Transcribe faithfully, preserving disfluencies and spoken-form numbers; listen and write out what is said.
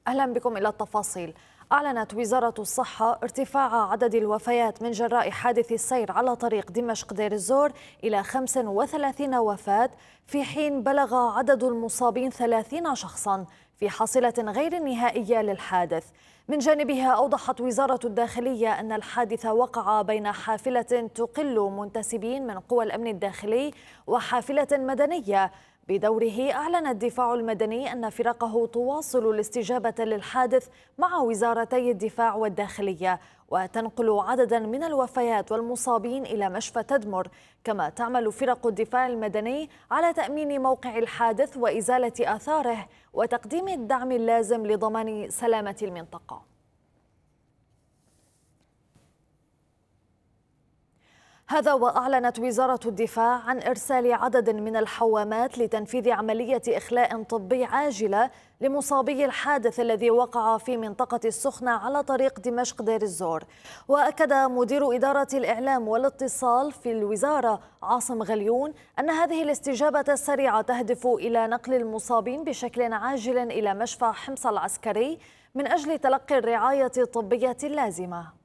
أهلا بكم إلى التفاصيل. أعلنت وزارة الصحة ارتفاع عدد الوفيات من جراء حادث السير على طريق دمشق دير الزور إلى خمس وثلاثين وفاة، في حين بلغ عدد المصابين ثلاثين شخصا في حاصلة غير نهائية للحادث. من جانبها أوضحت وزارة الداخلية أن الحادث وقع بين حافلة تقل منتسبين من قوى الأمن الداخلي وحافلة مدنية. بدوره أعلن الدفاع المدني أن فرقه تواصل الاستجابة للحادث مع وزارتي الدفاع والداخلية، وتنقل عددا من الوفيات والمصابين إلى مشفى تدمر. كما تعمل فرق الدفاع المدني على تأمين موقع الحادث وإزالة آثاره وتقديم الدعم اللازم لضمان سلامة المنطقة. هذا وأعلنت وزارة الدفاع عن إرسال عدد من الحوامات لتنفيذ عملية إخلاء طبي عاجلة لمصابي الحادث الذي وقع في منطقة السخنة على طريق دمشق دير الزور. وأكد مدير إدارة الإعلام والاتصال في الوزارة عاصم غليون أن هذه الاستجابة السريعة تهدف إلى نقل المصابين بشكل عاجل إلى مشفى حمص العسكري من أجل تلقي الرعاية الطبية اللازمة.